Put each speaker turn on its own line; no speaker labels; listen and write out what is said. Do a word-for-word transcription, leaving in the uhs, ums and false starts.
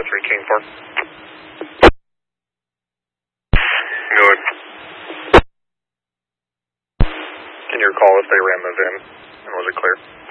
three King four. Good. Can you recall if they ran the V I N, and was it clear?